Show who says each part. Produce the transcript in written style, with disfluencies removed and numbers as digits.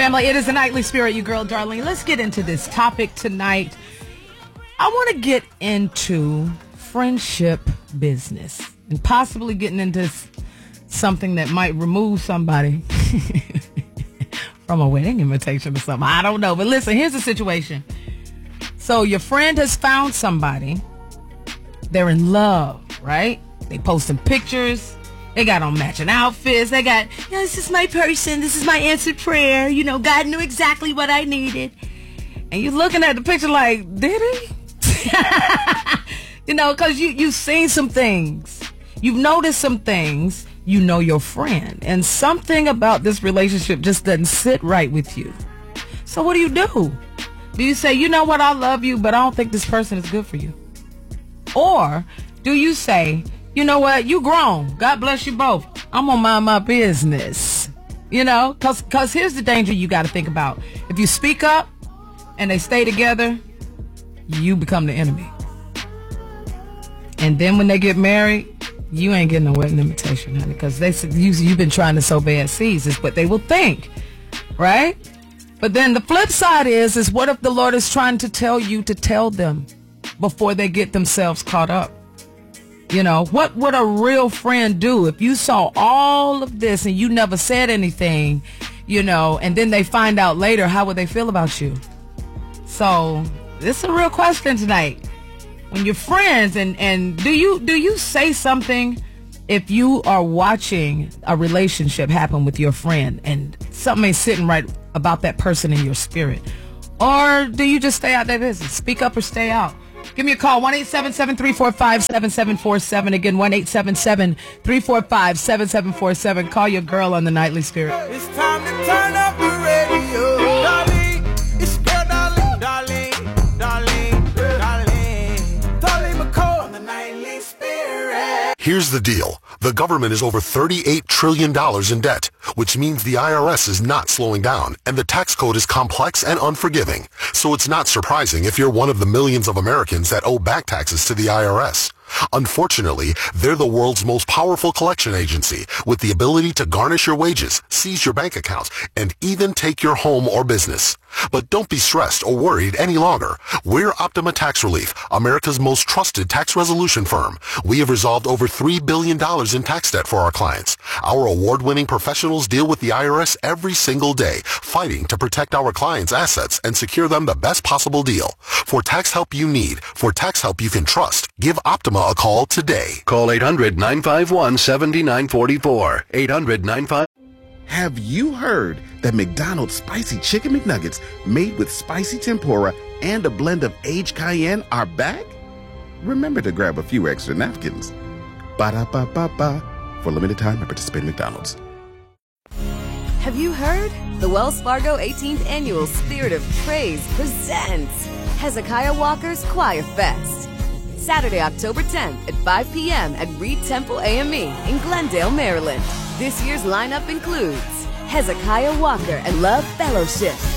Speaker 1: family. It is the Nightly Spirit, you girl, Darlene. Let's get into this topic tonight. I want to get into friendship business and possibly getting into something that might remove somebody from a wedding invitation or something. I don't know. But listen, here's the situation. So your friend has found somebody. They're in love, right? They posting pictures. They got on matching outfits. They got, this is my person. This is my answered prayer. God knew exactly what I needed. And you're looking at the picture like, did he? Because you've seen some things. You've noticed some things. You know your friend. And something about this relationship just doesn't sit right with you. So what do? Do you say, you know what, I love you, but I don't think this person is good for you? Or do you say, you know what, you grown. God bless you both. I'm going to mind my business. Because here's the danger you got to think about. If you speak up and they stay together, you become the enemy. And then when they get married, you ain't getting a wedding invitation, honey, because you've been trying to sow bad seeds. Is what they will think, right? But then the flip side is what if the Lord is trying to tell you to tell them before they get themselves caught up? What would a real friend do if you saw all of this and you never said anything, and then they find out later? How would they feel about you? So this is a real question tonight. When you're friends, and do you say something if you are watching a relationship happen with your friend and something ain't sitting right about that person in your spirit? Or do you just stay out their business? Speak up or stay out. Give me a call, 1-877-345-7747. Again, 1-877-345-7747. Call your girl on the Nightly Spirit.
Speaker 2: It's time to turn up the radio. Darling, it's girl Darling McCall on the Nightly Spirit.
Speaker 3: Here's the deal. The government is over $38 trillion in debt, which means the IRS is not slowing down, and the tax code is complex and unforgiving. So it's not surprising if you're one of the millions of Americans that owe back taxes to the IRS. Unfortunately, they're the world's most powerful collection agency with the ability to garnish your wages, seize your bank accounts, and even take your home or business. But don't be stressed or worried any longer. We're Optima Tax Relief, America's most trusted tax resolution firm. We have resolved over $3 billion in tax debt for our clients. Our award-winning professionals deal with the IRS every single day, fighting to protect our clients' assets and secure them the best possible deal. For tax help you need, for tax help you can trust, give Optima a call today.
Speaker 4: Call 800-951-7944. 800-95.
Speaker 5: Have you heard that McDonald's Spicy Chicken McNuggets made with spicy tempura and a blend of aged cayenne are back? Remember to grab a few extra napkins. Ba-da-ba-ba-ba. For limited time at participating McDonald's.
Speaker 6: Have you heard? The Wells Fargo 18th Annual Spirit of Praise presents Hezekiah Walker's Choir Fest. Saturday, October 10th at 5 p.m. at Reed Temple AME in Glendale, Maryland. This year's lineup includes Hezekiah Walker and Love Fellowship,